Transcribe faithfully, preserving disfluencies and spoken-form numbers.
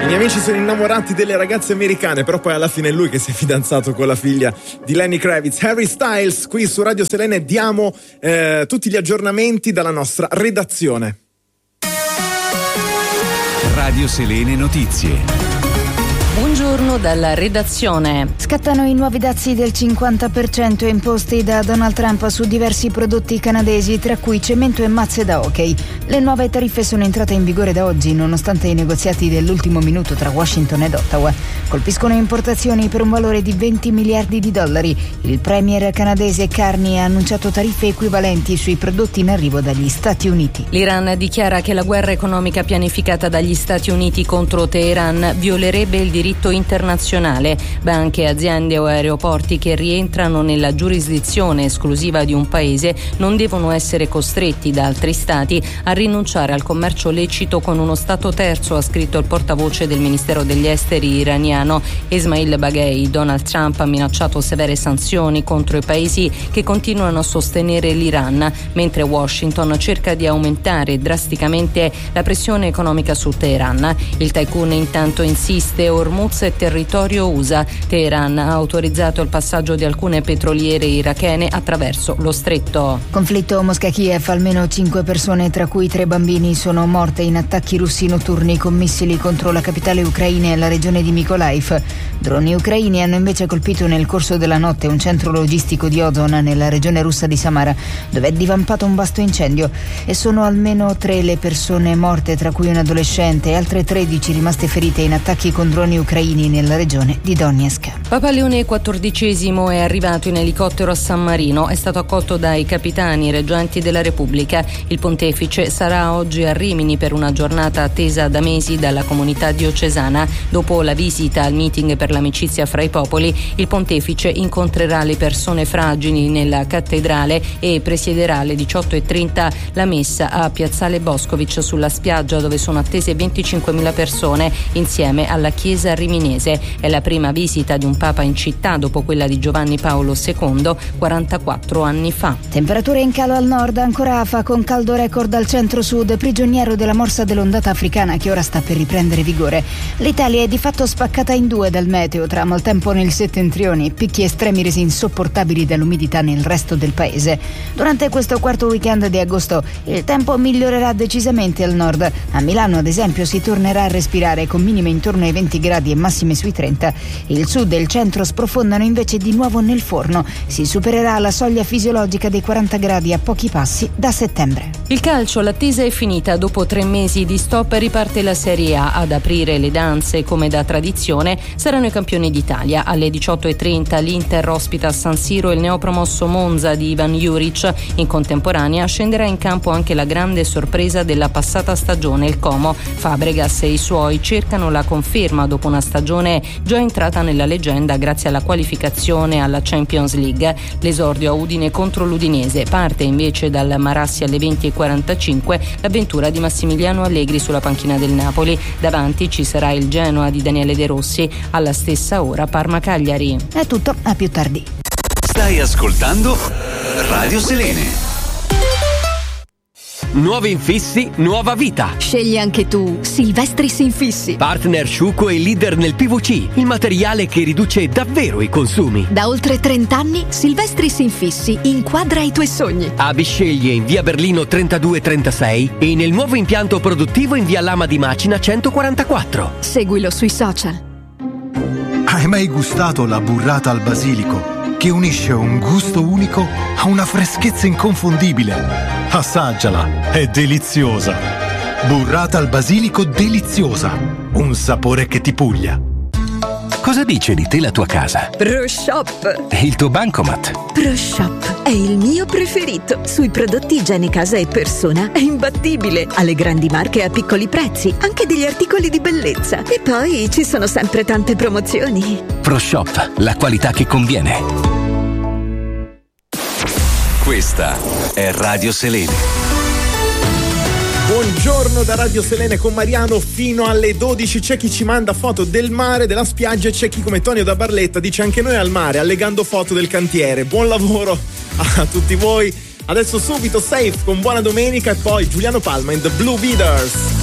miei amici sono innamorati delle ragazze americane, però poi alla fine è lui che si è fidanzato con la figlia di Lenny Kravitz. Harry Styles, qui su Radio Selene diamo eh, tutti gli aggiornamenti dalla nostra redazione. Radio Selene Notizie. Buongiorno dalla redazione. Scattano i nuovi dazi del cinquanta per cento imposti da Donald Trump su diversi prodotti canadesi, tra cui cemento e mazze da hockey. Le nuove tariffe sono entrate in vigore da oggi, nonostante i negoziati dell'ultimo minuto tra Washington ed Ottawa. Colpiscono importazioni per un valore di venti miliardi di dollari. Il premier canadese Carney ha annunciato tariffe equivalenti sui prodotti in arrivo dagli Stati Uniti. L'Iran dichiara che la guerra economica pianificata dagli Stati Uniti contro Teheran violerebbe il diritto internazionale. Banche, aziende o aeroporti che rientrano nella giurisdizione esclusiva di un paese non devono essere costretti da altri stati a rinunciare al commercio lecito con uno stato terzo, ha scritto il portavoce del Ministero degli Esteri iraniano Esmail Baghei. Donald Trump ha minacciato severe sanzioni contro i paesi che continuano a sostenere l'Iran, mentre Washington cerca di aumentare drasticamente la pressione economica su Teheran. Il tycoon intanto insiste: Hormuz è territorio U S A. Teheran ha autorizzato il passaggio di alcune petroliere irachene attraverso lo stretto. Conflitto Mosca-Kiev, almeno cinque persone, tra cui tre bambini, sono morte in attacchi russi notturni con missili contro la capitale ucraina e la regione di Mykolaiv. Droni ucraini hanno invece colpito nel corso della notte un centro logistico di Ozon nella regione russa di Samara, dove è divampato un vasto incendio, e sono almeno tre le persone morte, tra cui un adolescente, e altre tredici rimaste ferite in attacchi con droni ucraini nella regione di Donetsk. Papa Leone quattordicesimo è arrivato in elicottero a San Marino, è stato accolto dai capitani reggenti della Repubblica. Il pontefice sarà oggi a Rimini per una giornata attesa da mesi dalla comunità diocesana. Dopo la visita al meeting per l'amicizia fra i popoli, il pontefice incontrerà le persone fragili nella cattedrale e presiederà alle diciotto e trenta la messa a Piazzale Boscovic sulla spiaggia, dove sono attese venticinquemila persone insieme alla chiesa riminese. È la prima visita di un papa in città dopo quella di Giovanni Paolo secondo quarantaquattro anni fa. Temperature in calo al nord, ancora Afa con caldo record al centro-sud, prigioniero della morsa dell'ondata africana che ora sta per riprendere vigore. L'Italia è di fatto spaccata in due dal meteo, tra maltempo nel settentrione e picchi estremi resi insopportabili dall'umidità nel resto del paese. Durante questo quarto weekend di agosto il tempo migliorerà decisamente al nord. A Milano, ad esempio, si tornerà a respirare con minime intorno ai venti gradi e massime sui trenta. Il sud e il centro sprofondano invece di nuovo nel forno. Si supererà la soglia fisiologica dei quaranta gradi a pochi passi da settembre. Il calcio, l'attesa è finita. Dopo tre mesi di stop riparte la Serie A. Ad aprire le danze, come da tradizione, saranno i campioni d'Italia. Alle diciotto e trenta l'Inter ospita a San Siro il neopromosso Monza di Ivan Juric. In contemporanea scenderà in campo anche la grande sorpresa della passata stagione, il Como. Fabregas e i suoi cercano la conferma dopo una stagione già entrata nella leggenda grazie alla qualificazione alla Champions League. L'esordio a Udine contro l'Udinese. Parte invece dal Marassi alle venti e quarantacinque l'avventura di Massimiliano Allegri sulla panchina del Napoli. Davanti ci sarà il Genoa di Daniele De Rossi. Alla stessa ora Parma-Cagliari. È tutto, a più tardi. Stai ascoltando Radio Selene. Nuovi infissi, nuova vita. Scegli anche tu Silvestris Infissi. Partner Sciuco e leader nel P V C, il materiale che riduce davvero i consumi. Da oltre trenta anni Silvestris Infissi inquadra i tuoi sogni. A Bisceglie in via Berlino trentadue trentasei e nel nuovo impianto produttivo in via Lama di Macina centoquarantaquattro. Seguilo sui social. Hai mai gustato la burrata al basilico, che unisce un gusto unico a una freschezza inconfondibile? Assaggiala, è deliziosa. Burrata al basilico deliziosa, un sapore che ti puglia. Cosa dice di te la tua casa? ProShop. E il tuo bancomat? ProShop è il mio preferito. Sui prodotti igiene casa e persona è imbattibile. Alle grandi marche a piccoli prezzi, anche degli articoli di bellezza. E poi ci sono sempre tante promozioni. ProShop, la qualità che conviene. Questa è Radio Selene. Buongiorno da Radio Selene con Mariano fino alle dodici. C'è chi ci manda foto del mare, della spiaggia, e c'è chi come Tonio da Barletta dice anche noi al mare, allegando foto del cantiere. Buon lavoro a tutti voi. Adesso subito Safe con Buona Domenica e poi Giuliano Palma in The Blue Beaters.